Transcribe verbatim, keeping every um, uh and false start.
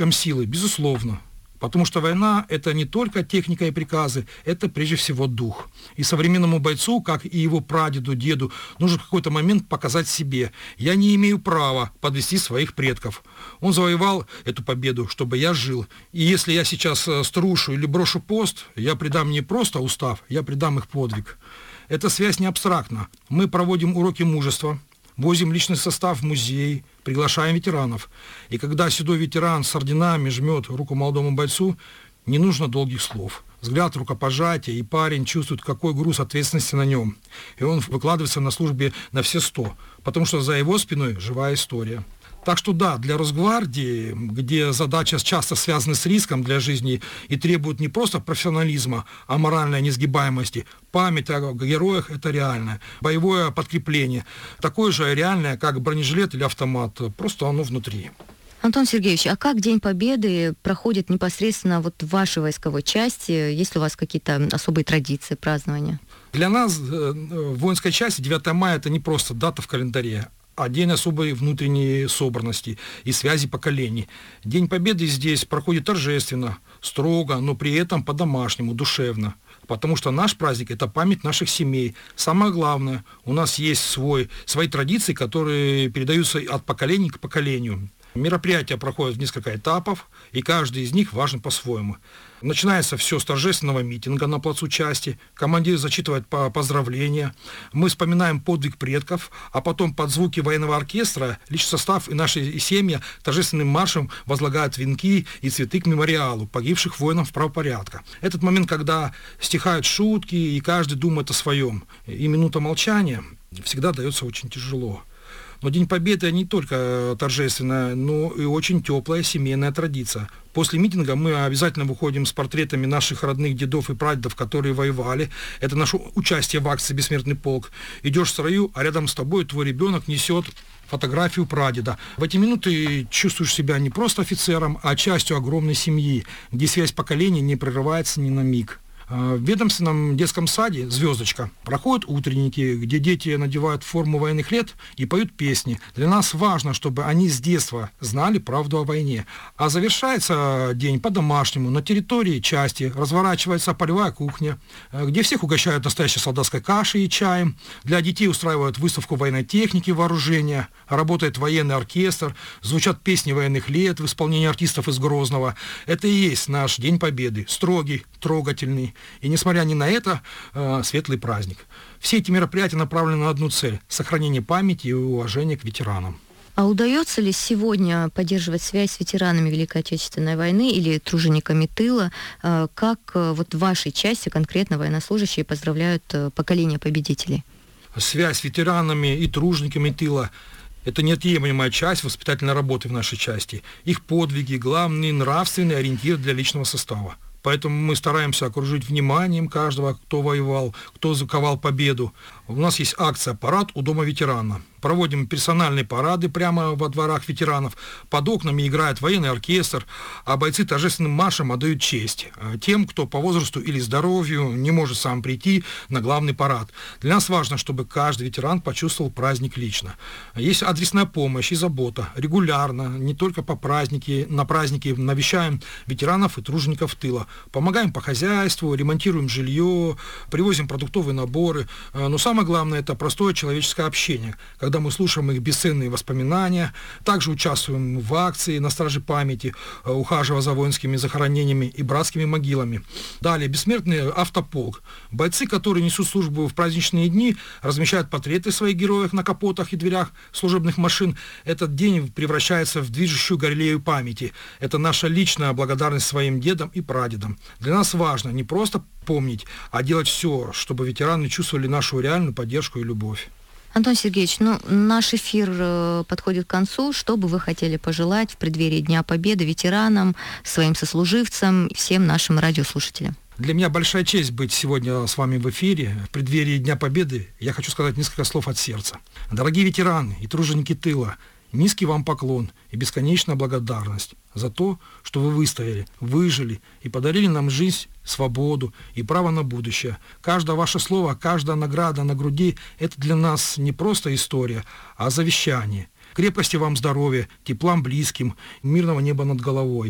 источником силы, безусловно. Потому что война – это не только техника и приказы, это прежде всего дух. И современному бойцу, как и его прадеду, деду, нужно в какой-то момент показать себе: я не имею права подвести своих предков. Он завоевал эту победу, чтобы я жил. И если я сейчас струшу или брошу пост, я предам не просто устав, я предам их подвиг. Эта связь не абстрактна. Мы проводим уроки мужества, возим личный состав в музей, приглашаем ветеранов. И когда седой ветеран с орденами жмет руку молодому бойцу, не нужно долгих слов. Взгляд, рукопожатие, и парень чувствует, какой груз ответственности на нем. И он выкладывается на службе на все сто, потому что за его спиной живая история. Так что да, для Росгвардии, где задача часто связана с риском для жизни и требует не просто профессионализма, а моральной несгибаемости, память о героях – это реальное. Боевое подкрепление такое же реальное, как бронежилет или автомат, просто оно внутри. Антон Сергеевич, а как День Победы проходит непосредственно вот в вашей войсковой части? Есть ли у вас какие-то особые традиции празднования? Для нас в воинской части девятое мая – это не просто дата в календаре, а день особой внутренней собранности и связи поколений. День Победы здесь проходит торжественно, строго, но при этом по-домашнему, душевно. Потому что наш праздник – это память наших семей. Самое главное, у нас есть свой, свои традиции, которые передаются от поколения к поколению. Мероприятия проходят в несколько этапов, и каждый из них важен по-своему. Начинается все с торжественного митинга на плацу части, командир зачитывает поздравления, мы вспоминаем подвиг предков, а потом под звуки военного оркестра личный состав и наши семьи торжественным маршем возлагают венки и цветы к мемориалу погибших воинов правопорядка. Этот момент, когда стихают шутки, и каждый думает о своем, и минута молчания всегда дается очень тяжело. Но День Победы не только торжественная, но и очень теплая семейная традиция. После митинга мы обязательно выходим с портретами наших родных дедов и прадедов, которые воевали. Это наше участие в акции «Бессмертный полк». Идешь в строю, а рядом с тобой твой ребенок несет фотографию прадеда. В эти минуты чувствуешь себя не просто офицером, а частью огромной семьи, где связь поколений не прерывается ни на миг. В ведомственном детском саде «Звездочка» проходят утренники, где дети надевают форму военных лет и поют песни. Для нас важно, чтобы они с детства знали правду о войне. А завершается день по-домашнему. На территории части разворачивается полевая кухня, где всех угощают настоящей солдатской кашей и чаем. Для детей устраивают выставку военной техники, вооружения. Работает военный оркестр, звучат песни военных лет в исполнении артистов из Грозного. Это и есть наш День Победы. Строгий, трогательный. И несмотря ни на это, э, светлый праздник. Все эти мероприятия направлены на одну цель – сохранение памяти и уважения к ветеранам. А удается ли сегодня поддерживать связь с ветеранами Великой Отечественной войны или тружениками тыла? Э, как э, вот в вашей части конкретно военнослужащие поздравляют э, поколение победителей? Связь с ветеранами и тружениками тыла – это неотъемлемая часть воспитательной работы в нашей части. Их подвиги – главный нравственный ориентир для личного состава. Поэтому мы стараемся окружить вниманием каждого, кто воевал, кто заковал победу. У нас есть акция «Парад у дома ветерана». Проводим персональные парады прямо во дворах ветеранов. Под окнами играет военный оркестр, а бойцы торжественным маршем отдают честь тем, кто по возрасту или здоровью не может сам прийти на главный парад. Для нас важно, чтобы каждый ветеран почувствовал праздник лично. Есть адресная помощь и забота. Регулярно, не только по празднике, на праздники навещаем ветеранов и тружеников тыла. Помогаем по хозяйству, ремонтируем жилье, привозим продуктовые наборы. Но самое главное – это простое человеческое общение, когда мы слушаем их бесценные воспоминания, также участвуем в акции на страже памяти, ухаживая за воинскими захоронениями и братскими могилами. Далее, бессмертный автополк. Бойцы, которые несут службу в праздничные дни, размещают портреты своих героев на капотах и дверях служебных машин. Этот день превращается в движущую галерею памяти. Это наша личная благодарность своим дедам и прадедам. Для нас важно не просто помнить, а делать все, чтобы ветераны чувствовали нашу реальную поддержку и любовь. Антон Сергеевич, ну, наш эфир э, подходит к концу. Что бы вы хотели пожелать в преддверии Дня Победы ветеранам, своим сослуживцам и всем нашим радиослушателям? Для меня большая честь быть сегодня с вами в эфире. В преддверии Дня Победы я хочу сказать несколько слов от сердца. Дорогие ветераны и труженики тыла, низкий вам поклон и бесконечная благодарность за то, что вы выстояли, выжили и подарили нам жизнь, свободу и право на будущее. Каждое ваше слово, каждая награда на груди – это для нас не просто история, а завещание. Крепости вам здоровья, теплам близким, мирного неба над головой.